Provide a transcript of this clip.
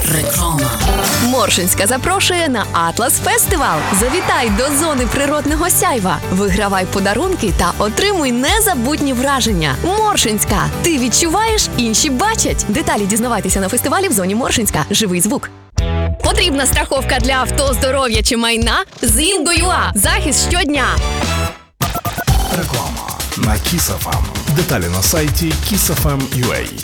Реклама. Моршинська запрошує на Атлас Фестивал. Завітай до зони природного сяйва. Вигравай подарунки та отримуй незабутні враження. Моршинська. Ти відчуваєш, інші бачать. Деталі дізнавайтеся на фестивалі в зоні Моршинська. Живий звук. Потрібна страховка для авто, здоров'я чи майна? ЗІНГО.ЮА. Захист щодня. Реклама на Kiss FM. Деталі на сайті kissfm.ua.